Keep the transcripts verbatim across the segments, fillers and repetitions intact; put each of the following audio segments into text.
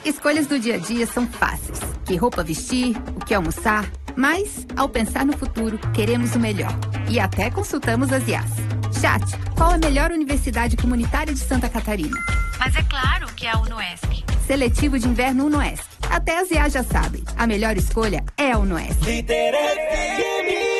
Escolhas do dia a dia são fáceis. Que roupa vestir, o que almoçar. Mas, ao pensar no futuro, queremos o melhor. E até consultamos as I As. Chat, qual a melhor universidade comunitária de Santa Catarina? Mas é claro que é a UnoESC. Seletivo de inverno UnoESC. Até as I As já sabem. A melhor escolha é a UnoESC. Líder F M.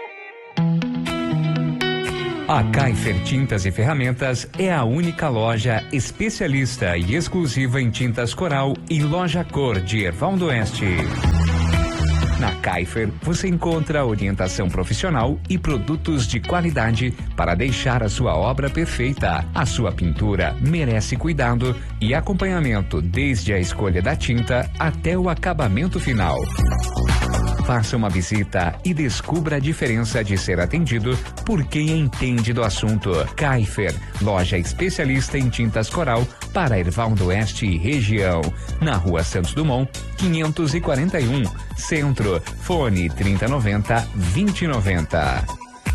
A Kaifer Tintas e Ferramentas é a única loja especialista e exclusiva em tintas coral e loja cor de Erval do Oeste. Na Kaifer, você encontra orientação profissional e produtos de qualidade para deixar a sua obra perfeita. A sua pintura merece cuidado e acompanhamento desde a escolha da tinta até o acabamento final. Faça uma visita e descubra a diferença de ser atendido por quem entende do assunto. Kaifer, loja especialista em tintas coral para Erval do Oeste e região. Na Rua Santos Dumont, quinhentos e quarenta e um, Centro. Fone trinta noventa, vinte noventa.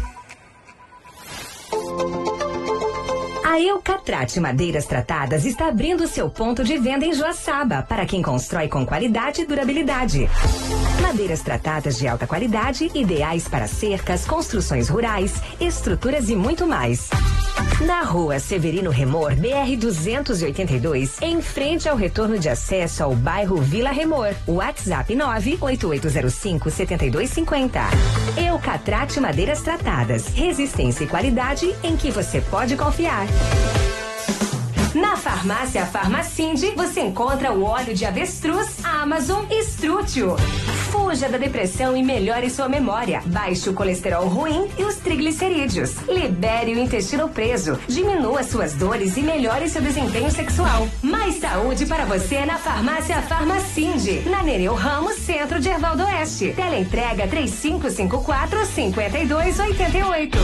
A Eucatrate Madeiras Tratadas está abrindo seu ponto de venda em Joaçaba para quem constrói com qualidade e durabilidade. Madeiras tratadas de alta qualidade, ideais para cercas, construções rurais, estruturas e muito mais. Na Rua Severino Remor, B R duzentos e oitenta e dois, em frente ao retorno de acesso ao bairro Vila Remor. WhatsApp nove oito oito zero cinco, sete dois cinco zero. Eucatrate Madeiras Tratadas. Resistência e qualidade em que você pode confiar. Na farmácia Farmacinde, você encontra o óleo de avestruz Amazon Estrútil. Fuja da depressão e melhore sua memória. Baixe o colesterol ruim e os triglicerídeos. Libere o intestino preso. Diminua suas dores e melhore seu desempenho sexual. Mais saúde para você na farmácia Farmacinde. Na Nereu Ramos, centro de Erval do Oeste. Teleentrega três cinco cinco quatro, cinco dois oito oito.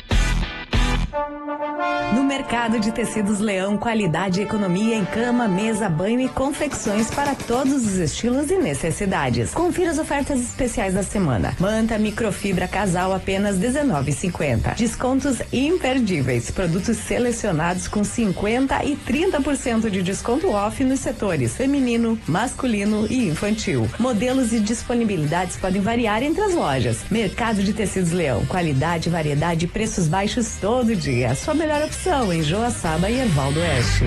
No Mercado de Tecidos Leão, qualidade e economia em cama, mesa, banho e confecções para todos os estilos e necessidades. Confira as ofertas especiais da semana. Manta microfibra casal apenas dezenove reais e cinquenta centavos. Descontos imperdíveis. Produtos selecionados com cinquenta e trinta por cento de desconto off nos setores feminino, masculino e infantil. Modelos e disponibilidades podem variar entre as lojas. Mercado de Tecidos Leão, qualidade, variedade e preços baixos todo dia. A sua melhor opção em Joaçaba e Erval do Oeste.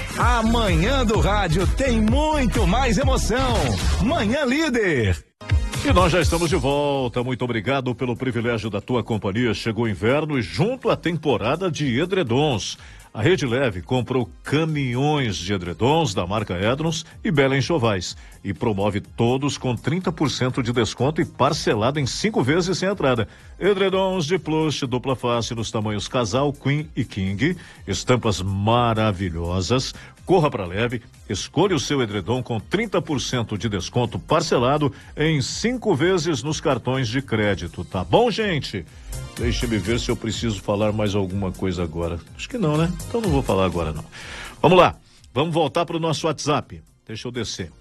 Amanhã do rádio tem muito mais emoção. Manhã Líder. E nós já estamos de volta. Muito obrigado pelo privilégio da tua companhia. Chegou o inverno e junto à temporada de edredons. A Rede Leve comprou caminhões de edredons da marca Edrons e Bela Enxovais e promove todos com trinta por cento de desconto e parcelado em cinco vezes sem entrada. Edredons de plush, dupla face nos tamanhos casal, queen e king, estampas maravilhosas. Corra para Leve, escolha o seu edredom com trinta por cento de desconto parcelado em cinco vezes nos cartões de crédito. Tá bom, gente? Deixa-me ver se eu preciso falar mais alguma coisa agora. Acho que não, né? Então não vou falar agora, não. Vamos lá. Vamos voltar para o nosso WhatsApp. Deixa eu descer.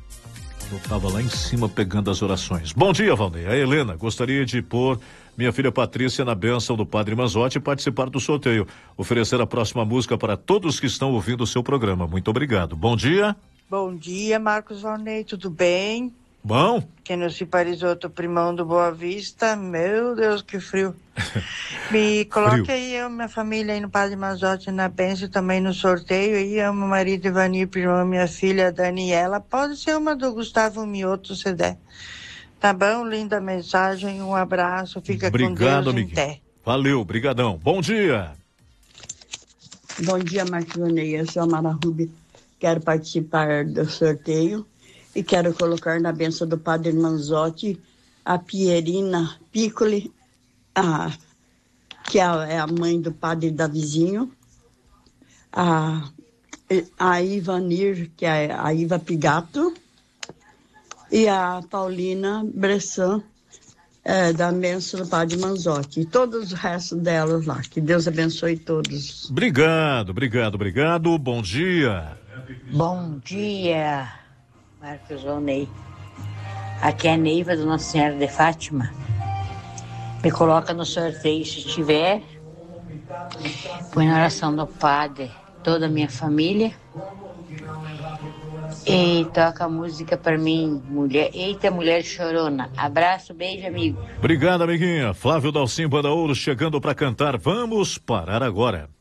Eu estava lá em cima pegando as orações. Bom dia, Valnei. A Helena, gostaria de pôr minha filha Patrícia na bênção do Padre Manzotti e participar do sorteio. Oferecer a próxima música para todos que estão ouvindo o seu programa. Muito obrigado. Bom dia. Bom dia, Marcos Valnei. Tudo bem? Bom. Quem não se parisotto, primão do Boa Vista. Meu Deus, que frio. Me coloque frio. Aí eu, minha família aí no Padre Manzotti na bênção também no sorteio. Aí eu, meu marido Ivanir, prima, minha filha Daniela. Pode ser uma do Gustavo Mioto, se der. Tá bom? Linda mensagem. Um abraço. Fica Obrigado, com Deus. Amiguinho. Até. Valeu, brigadão. Bom dia. Bom dia, Marcos Valnei. Eu sou a Mara Rubi. Quero participar do sorteio. E quero colocar na bênção do Padre Manzotti a Pierina Piccoli, a, que é a, é a mãe do Padre Davizinho, a, a Ivanir, que é a Iva Pigato, e a Paulina Bressan, é, da bênção do Padre Manzotti. E todos os restos delas lá. Que Deus abençoe todos. Obrigado, obrigado, obrigado. Bom dia. Bom dia, Marcos Valnei. Aqui é a Neiva do Nossa Senhora de Fátima. Me coloca no sorteio se tiver. Põe na oração do Padre toda a minha família. E toca música pra mim, mulher. Eita, mulher chorona. Abraço, beijo, amigo. Obrigado, amiguinha. Flávio Dalcim Banda Ouro chegando pra cantar Vamos Parar Agora.